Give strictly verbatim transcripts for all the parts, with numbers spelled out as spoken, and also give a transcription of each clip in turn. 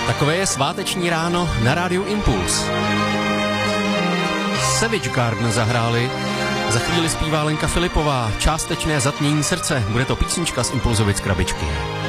Takové je sváteční ráno na rádiu Impuls. Savage Garden zahráli. Za chvíli zpívá Lenka Filipová. Částečné zatmění srdce. Bude to písnička z Impulzovic krabičky.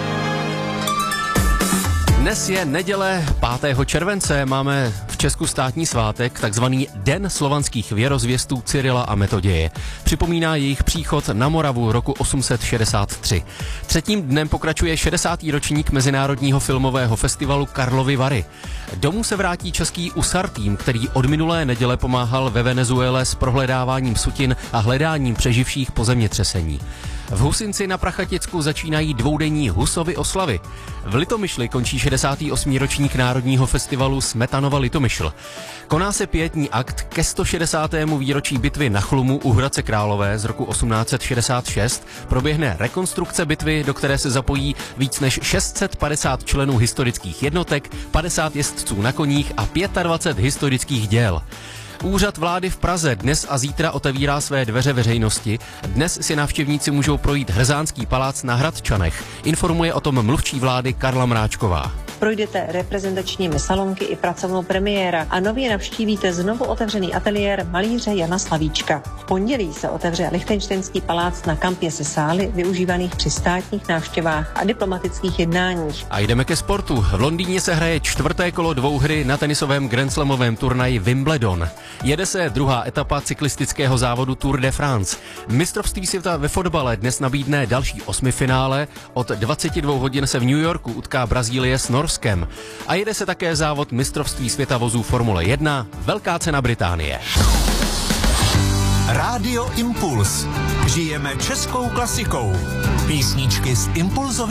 Dnes je neděle pátého července, máme v Česku státní svátek, takzvaný Den slovanských věrozvěstů Cyrila a Metoděje. Připomíná jejich příchod na Moravu roku osm set šedesát tři. Třetím dnem pokračuje šedesátý ročník Mezinárodního filmového festivalu Karlovy Vary. Domů se vrátí český U S A R tým, který od minulé neděle pomáhal ve Venezuele s prohledáváním sutin a hledáním přeživších po zemětřesení. V Husinci na Prachaticku začínají dvoudenní Husovy oslavy. V Litomyšli končí šedesátý osmý ročník Národního festivalu Smetanova Litomyšl. Koná se pietní akt ke sto šedesátému výročí bitvy na Chlumu u Hradce Králové z roku osmnáct set šedesát šest. Proběhne rekonstrukce bitvy, do které se zapojí víc než šest set padesát členů historických jednotek, padesát jezdců na koních a dvacet pět historických děl. Úřad vlády v Praze dnes a zítra otevírá své dveře veřejnosti. Dnes si návštěvníci můžou projít Hrzánský palác na Hradčanech. Informuje o tom mluvčí vlády Karla Mráčková. Projdete reprezentačními salonky i pracovnou premiéra a nově navštívíte znovu otevřený ateliér malíře Jana Slavíčka. V pondělí se otevře Lichtenštejnský palác na kampě se sály využívaných při státních návštěvách a diplomatických jednáních. A jdeme ke sportu. V Londýně se hraje čtvrté kolo dvouhry na tenisovém grandslamovém turnaji Wimbledon. Jede se druhá etapa cyklistického závodu Tour de France. Mistrovství světa ve fotbale dnes nabídne další osmifinále. Od dvacet dvě hodin se v New Yorku utká Brazílie s Norskem. A jede se také závod mistrovství světa vozů Formule jedna, Velká cena Británie. Rádio Impuls. Žijeme českou klasikou. Písničky z Impulzovy